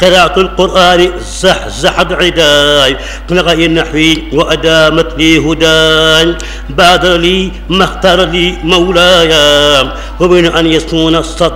قرأت القرآن زحزحت عداي غير نحوي وأدامت لي هداي بادر لي ما اختار لي مولاي ومن أن يسكن الصدر